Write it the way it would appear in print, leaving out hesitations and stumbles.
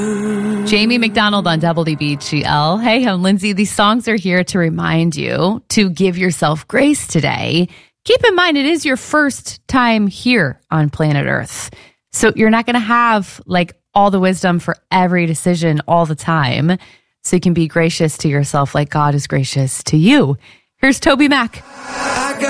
Jamie McDonald on WBGL. Hey, I'm Lindsay. These songs are here to remind you to give yourself grace today. Keep in mind, it is your first time here on planet Earth. So you're not going to have like all the wisdom for every decision all the time. So you can be gracious to yourself like God is gracious to you. Here's Toby Mac.